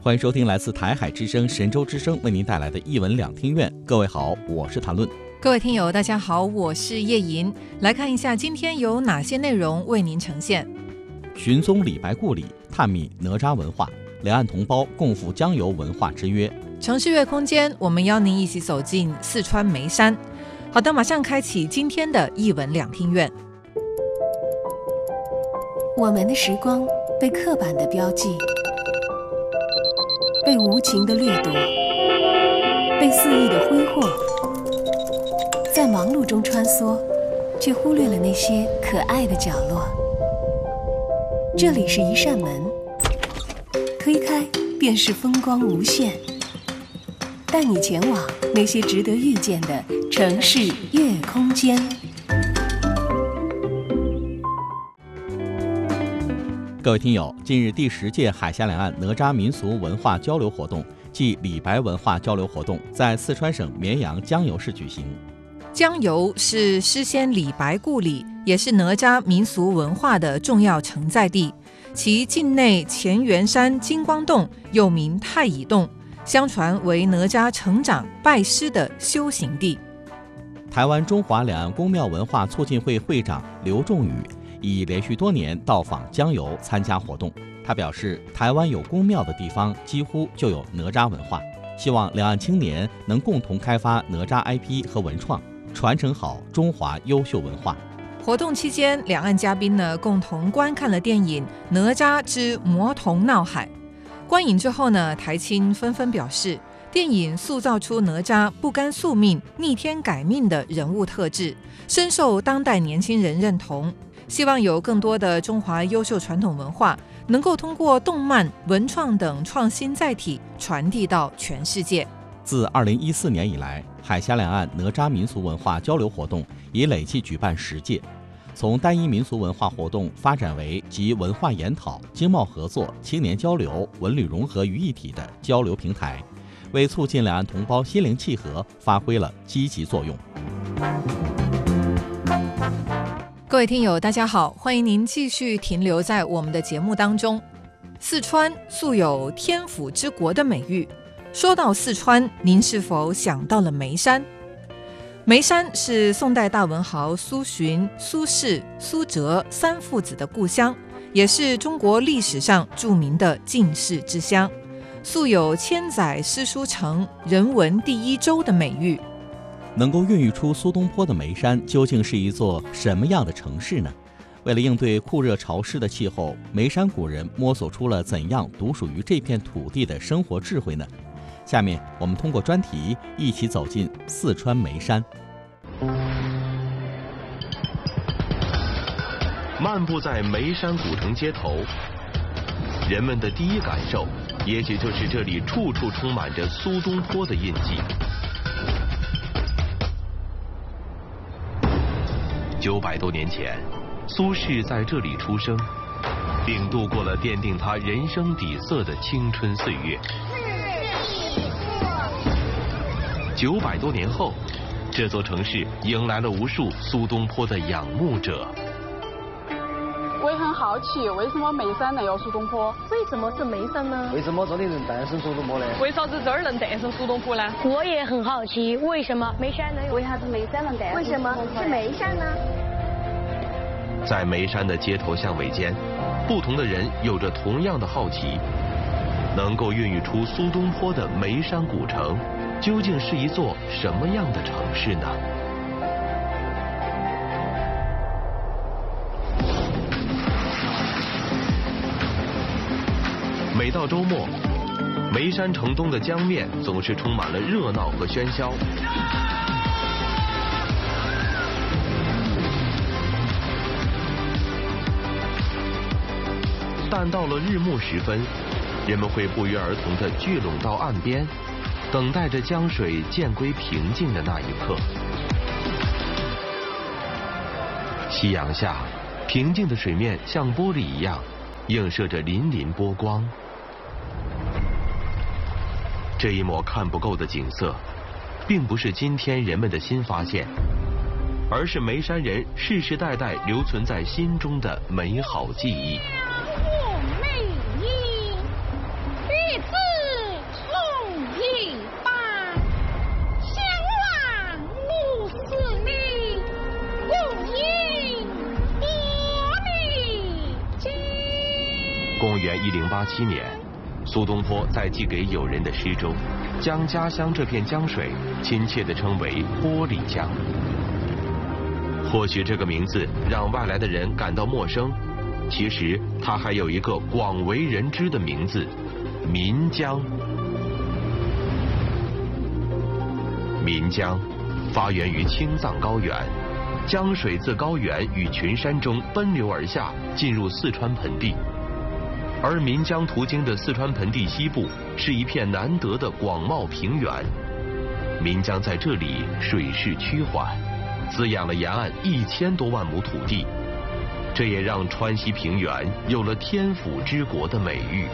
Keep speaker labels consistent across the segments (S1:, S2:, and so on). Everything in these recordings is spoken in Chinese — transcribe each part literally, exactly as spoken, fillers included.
S1: 欢迎收听来自台海之声、神州之声为您带来的一文两听院。各位好，我是谭论。
S2: 各位听友大家好，我是叶莹。来看一下今天有哪些内容为您呈现。
S1: 寻踪李白故里，探秘哪吒文化，两岸同胞共赴江油文化之约。
S2: 城市月空间，我们邀您一起走进四川眉山。好的，马上开启今天的一文两听院。
S3: 我们的时光被刻板的标记，被无情的掠夺，被肆意的挥霍，在忙碌中穿梭，却忽略了那些可爱的角落。这里是一扇门，推开便是风光无限，带你前往那些值得遇见的城市月空间。
S1: 各位听友，近日第十届海峡两岸哪吒民俗文化交流活动暨李白文化交流活动在四川省绵阳江油市举行。
S2: 江油是诗仙李白故里，也是哪吒民俗文化的重要承载地。其境内乾元山金光洞又名太乙洞，相传为哪吒成长拜师的修行地。
S1: 台湾中华两岸宫庙文化促进会会长刘仲宇已连续多年到访江油参加活动。他表示，台湾有宫庙的地方几乎就有哪吒文化，希望两岸青年能共同开发哪吒 I P 和文创，传承好中华优秀文化。
S2: 活动期间，两岸嘉宾呢共同观看了电影《哪吒之魔童闹海》。观影之后呢，台青纷纷表示，电影塑造出哪吒不甘宿命、逆天改命的人物特质，深受当代年轻人认同。希望有更多的中华优秀传统文化能够通过动漫、文创等创新载体传递到全世界。
S1: 自二零一四年以来，海峡两岸哪吒民俗文化交流活动已累计举办十届，从单一民俗文化活动发展为集文化研讨、经贸合作、青年交流、文旅融合于一体的交流平台，为促进两岸同胞心灵契合发挥了积极作用。
S2: 各位听友大家好，欢迎您继续停留在我们的节目当中。四川素有天府之国的美誉，说到四川，您是否想到了眉山？眉山是宋代大文豪苏洵、苏轼、苏辙三父子的故乡，也是中国历史上著名的进士之乡，素有千载诗书成、人文第一州的美誉。
S1: 能够孕育出苏东坡的眉山，究竟是一座什么样的城市呢？为了应对酷热潮湿的气候，眉山古人摸索出了怎样独属于这片土地的生活智慧呢？下面我们通过专题一起走进四川眉山。
S4: 漫步在眉山古城街头，人们的第一感受也许就是这里处处充满着苏东坡的印记。九百多年前，苏轼在这里出生，并度过了奠定他人生底色的青春岁月。九百多年后，这座城市迎来了无数苏东坡的仰慕者。
S5: 我也很好奇，为什么眉山能有苏东坡？
S6: 为什么是眉山呢？
S7: 为什么这里能诞生苏东坡呢？
S5: 为啥子这儿能诞生苏东坡呢？
S6: 我也很好奇，为什么眉山能有？
S8: 为啥子眉山能诞生？
S6: 为什么是眉山呢？
S4: 在眉山的街头巷尾间，不同的人有着同样的好奇。能够孕育出苏东坡的眉山古城，究竟是一座什么样的城市呢？每到周末，眉山城东的江面总是充满了热闹和喧嚣。但到了日暮时分，人们会不约而同地聚拢到岸边，等待着江水渐归平静的那一刻。夕阳下，平静的水面像玻璃一样，映射着粼粼波光。这一抹看不够的景色，并不是今天人们的新发现，而是眉山人世世代代留存在心中的美好记忆。
S6: 美丽，日子
S4: 公元一零八七年，苏东坡在寄给友人的诗中，将家乡这片江水亲切地称为玻璃江。或许这个名字让外来的人感到陌生，其实它还有一个广为人知的名字——岷江。岷江发源于青藏高原，江水自高原与群山中奔流而下，进入四川盆地。而岷江途经的四川盆地西部是一片难得的广袤平原，岷江在这里水势趋缓，滋养了沿岸一千多万亩土地，这也让川西平原有了天府之国的美誉。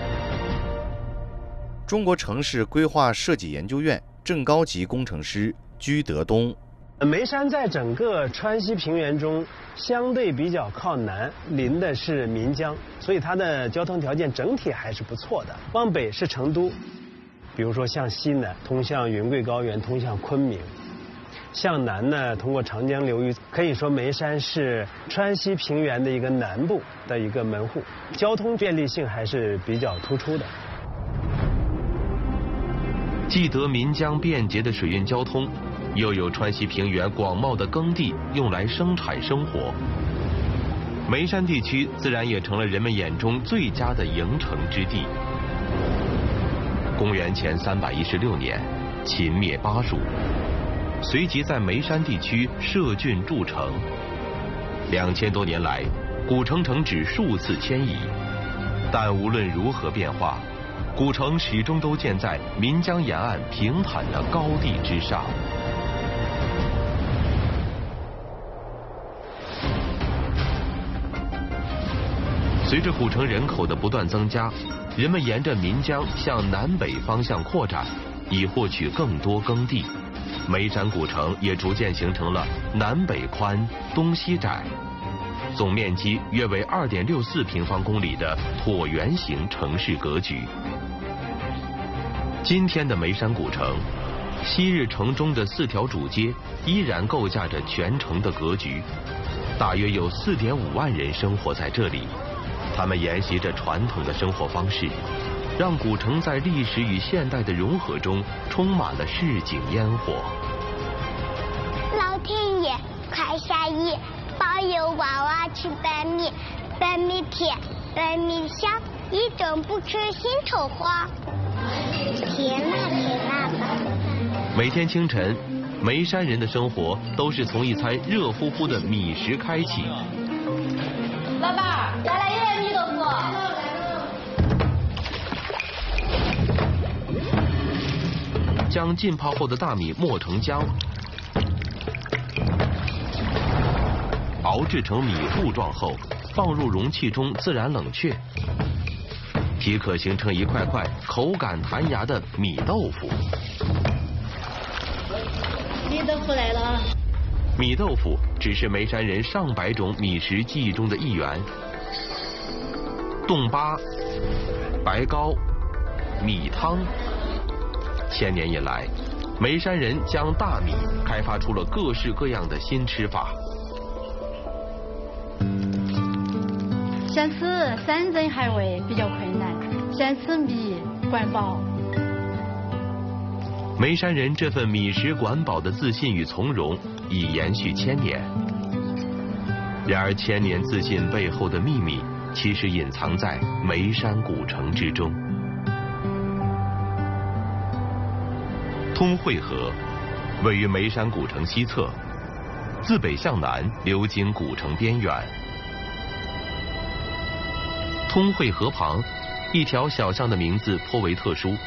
S8: 中国城市规划设计研究院正高级工程师居德东。
S9: 眉山在整个川西平原中相对比较靠南，临的是岷江，所以它的交通条件整体还是不错的。往北是成都，比如说向西呢通向云贵高原，通向昆明；向南呢通过长江流域。可以说眉山是川西平原的一个南部的一个门户，交通便利性还是比较突出的。
S4: 既得岷江便捷的水运交通，又有川西平原广袤的耕地用来生产生活，眉山地区自然也成了人们眼中最佳的营城之地。公元前三百一十六年，秦灭巴蜀，随即在眉山地区设郡筑城。两千多年来，古城城址数次迁移，但无论如何变化，古城始终都建在岷江沿岸平坦的高地之上。随着古城人口的不断增加，人们沿着岷江向南北方向扩展，以获取更多耕地。眉山古城也逐渐形成了南北宽、东西窄，总面积约为 二点六四平方公里的椭圆形城市格局。今天的眉山古城，昔日城中的四条主街依然构架着全城的格局，大约有 四点五万人生活在这里。他们沿袭着传统的生活方式，让古城在历史与现代的融合中充满了市井烟火。
S10: 老天爷，快下雨，保佑娃娃吃白米，白米甜，白米香，一整不吃心愁花。甜呐甜呐。
S4: 每天清晨，眉山人的生活都是从一餐热乎乎的米食开启。
S11: 老板，再来一碗米豆腐。
S4: 将浸泡后的大米磨成浆，熬制成米糊状后，放入容器中自然冷却，即可形成一块块口感弹牙的米豆腐。
S11: 米豆腐来了。
S4: 米豆腐只是眉山人上百种米食记忆中的一员。冻粑、白糕、米汤，千年以来，眉山人将大米开发出了各式各样的新吃法。
S12: 想吃山珍海味比较困难，想吃米管饱。
S4: 眉山人这份米食管饱的自信与从容已延续千年。然而千年自信背后的秘密，其实隐藏在眉山古城之中。通惠河位于眉山古城西侧，自北向南流经古城边缘。通惠河旁，一条小巷的名字颇为特殊。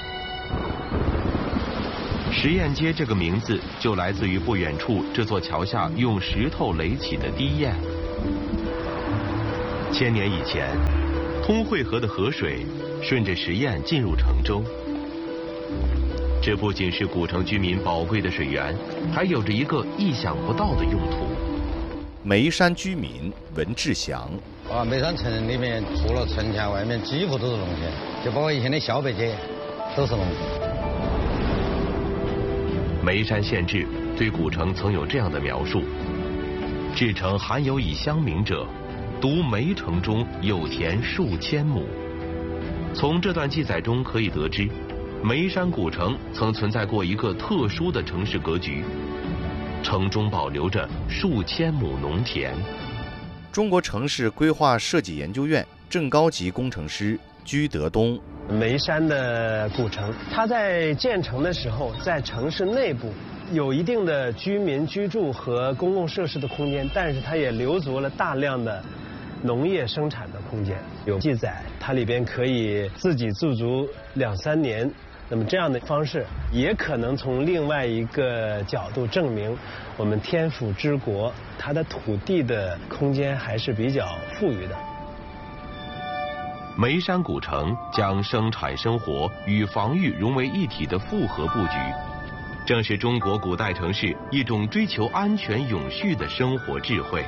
S4: 实验街这个名字就来自于不远处这座桥下用石头垒起的堤堰。千年以前，通惠河的河水顺着石堰进入城中。这不仅是古城居民宝贵的水源，还有着一个意想不到的用途。
S8: 眉山居民文志祥。
S7: 啊，眉山城里面除了城墙外面几乎都是农田，就包括以前的小北街都是农田。
S4: 眉山县志对古城曾有这样的描述：至城罕有以乡民者， 独梅城中有田数千亩。从这段记载中可以得知，梅山古城曾存在过一个特殊的城市格局，城中保留着数千亩农田。
S8: 中国城市规划设计研究院正高级工程师居德东。
S9: 梅山的古城，它在建成的时候，在城市内部有一定的居民居住和公共设施的空间，但是它也留足了大量的农业生产的空间。有记载，它里边可以自给自足两三年。那么这样的方式，也可能从另外一个角度证明，我们天府之国它的土地的空间还是比较富裕的。
S4: 梅山古城将生产生活与防御融为一体的复合布局，正是中国古代城市一种追求安全永续的生活智慧。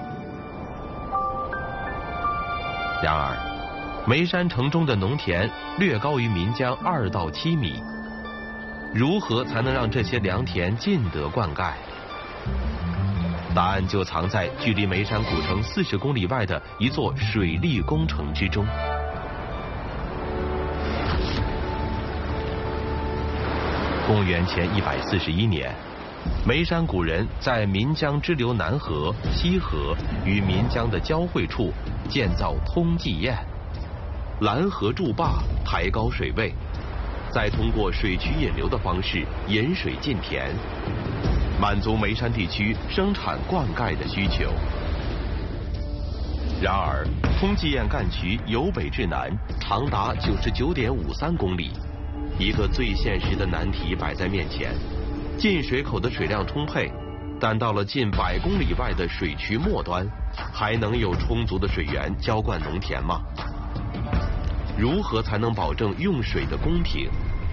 S4: 然而，梅山城中的农田略高于岷江二到七米，如何才能让这些良田尽得灌溉？答案就藏在距离梅山古城四十公里外的一座水利工程之中。公元前一百四十一年，梅山古人在岷江支流南河、西河与岷江的交汇处建造通济堰，拦河筑坝，抬高水位，再通过水渠引流的方式引水进田，满足梅山地区生产灌溉的需求。然而，通济堰干渠由北至南长达九十九点五三公里。一个最现实的难题摆在面前：进水口的水量充沛，但到了近百公里外的水渠末端，还能有充足的水源浇灌农田吗？如何才能保证用水的公平？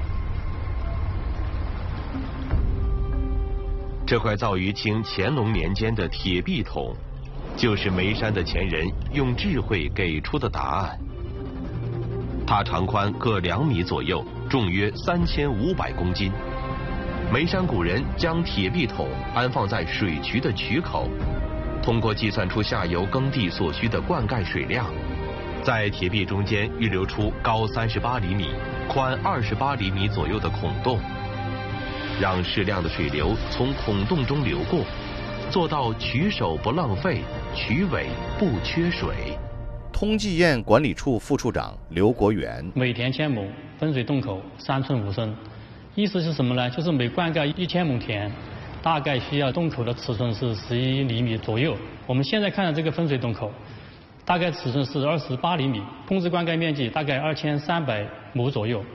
S4: 这块造于清乾隆年间的铁壁桶，就是梅山的前人用智慧给出的答案。它长宽各两米左右，重约三千五百公斤。梅山古人将铁壁桶安放在水渠的渠口，通过计算出下游耕地所需的灌溉水量，在铁壁中间预留出高三十八厘米、宽二十八厘米左右的孔洞，让适量的水流从孔洞中流过，做到渠首不浪费，渠尾不缺水。
S8: 通济堰管理处副处长刘国元：
S13: 每田千亩，分水洞口三寸五深，意思是什么呢？就是每灌溉一千亩田，大概需要洞口的尺寸是十一厘米左右。我们现在看的这个分水洞口，大概尺寸是二十八厘米，控制灌溉面积大概二千三百亩左右。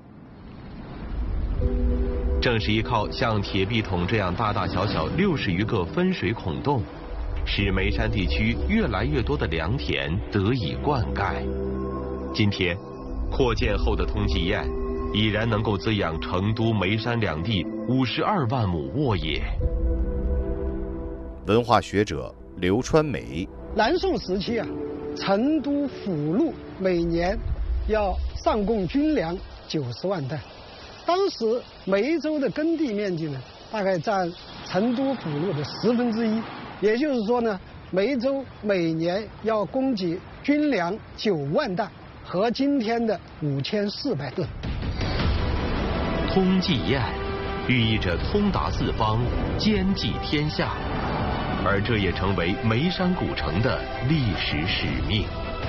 S4: 正是依靠像铁壁桶这样大大小小六十余个分水孔洞，使梅山地区越来越多的良田得以灌溉。今天，扩建后的通济堰已然能够滋养成都、梅山两地五十二万亩沃野。
S8: 文化学者刘川梅：
S14: 南宋时期啊，成都府路每年要上贡军粮九十万担，当时梅州的耕地面积呢，大概占成都府路的十分之一。也就是说呢，梅州每年要供给军粮九万担，和今天的五千四百吨。
S4: 通济堰寓意着通达四方，兼济天下，而这也成为梅山古城的历史使命。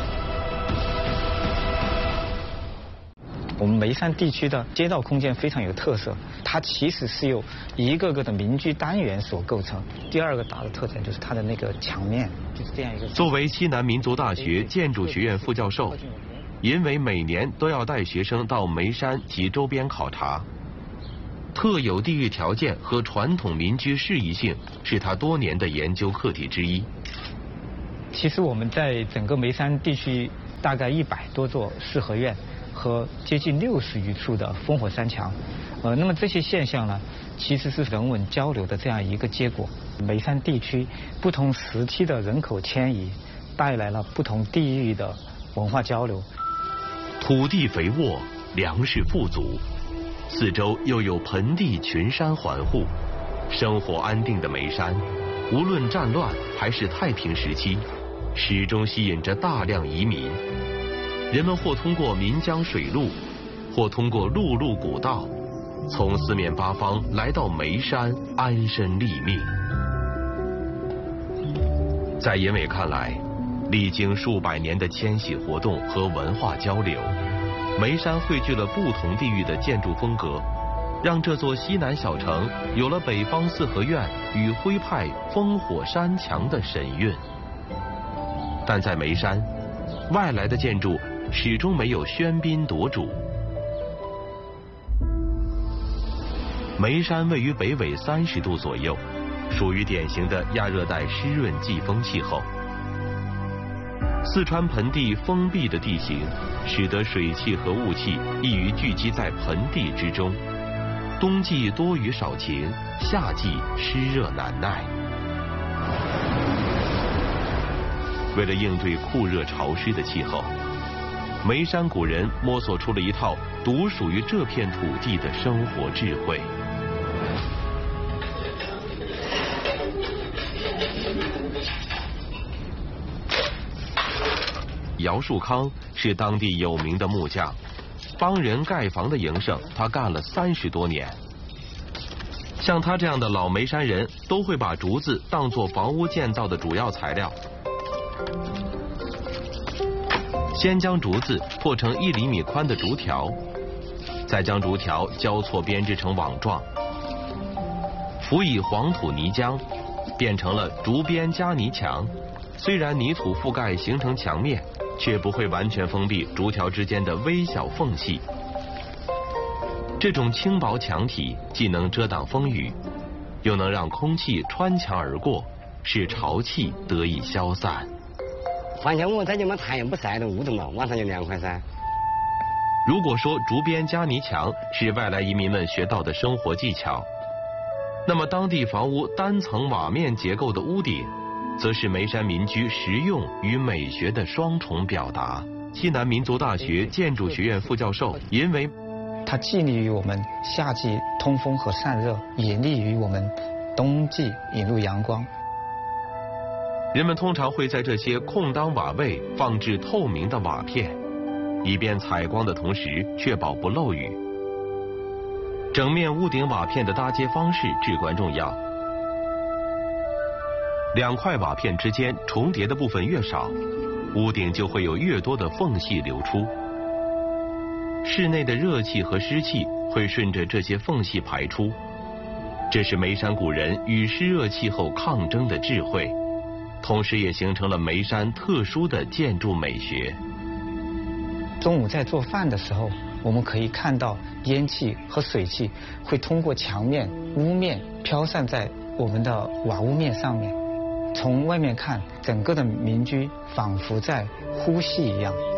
S15: 我们梅山地区的街道空间非常有特色，它其实是由一个个的民居单元所构成。第二个大的特点就是它的那个墙面，就是这样一个。
S4: 作为西南民族大学建筑学院副教授，因为每年都要带学生到梅山及周边考察，特有地域条件和传统民居适宜性是他多年的研究课题之一。
S15: 其实我们在整个梅山地区大概一百多座四合院和接近六十余处的烽火山墙，呃，那么这些现象呢，其实是人文交流的这样一个结果。梅山地区不同时期的人口迁移，带来了不同地域的文化交流。
S4: 土地肥沃，粮食富足，四周又有盆地群山环护，生活安定的梅山，无论战乱还是太平时期， 始终吸引着大量移民。人们或通过岷江水路，或通过陆路古道，从四面八方来到眉山安身立命。在尹伟看来，历经数百年的迁徙活动和文化交流，眉山汇聚了不同地域的建筑风格，让这座西南小城有了北方四合院与徽派烽火山墙的神韵。但在眉山，外来的建筑始终没有喧宾夺主。眉山位于北纬三十度左右，属于典型的亚热带湿润季风气候。四川盆地封闭的地形，使得水汽和雾气易于聚集在盆地之中，冬季多雨少晴，夏季湿热难耐。为了应对酷热潮湿的气候，眉山古人摸索出了一套独属于这片土地的生活智慧。姚树康是当地有名的木匠，帮人盖房的营生他干了三十多年。像他这样的老眉山人都会把竹子当作房屋建造的主要材料。先将竹子破成一厘米宽的竹条，再将竹条交错编织成网状，辅以黄土泥浆，变成了竹编夹泥墙。虽然泥土覆盖形成墙面，却不会完全封闭竹条之间的微小缝隙。这种轻薄墙体既能遮挡风雨，又能让空气穿墙而过，使潮气得以消散。
S16: 反正我在你们太阳不晒的屋头嘛，晚上就凉快噻。
S4: 如果说竹编夹泥墙是外来移民们学到的生活技巧，那么当地房屋单层瓦面结构的屋顶，则是眉山民居实用与美学的双重表达。西南民族大学建筑学院副教授尹伟，
S15: 它既利于我们夏季通风和散热，也利于我们冬季引入阳光。
S4: 人们通常会在这些空当瓦位放置透明的瓦片，以便采光的同时确保不漏雨。整面屋顶瓦片的搭接方式至关重要，两块瓦片之间重叠的部分越少，屋顶就会有越多的缝隙流出，室内的热气和湿气会顺着这些缝隙排出。这是眉山古人与湿热气候抗争的智慧，同时也形成了眉山特殊的建筑美学。
S15: 中午在做饭的时候，我们可以看到烟气和水汽会通过墙面、屋面飘散在我们的瓦屋面上面。从外面看，整个的民居仿佛在呼吸一样。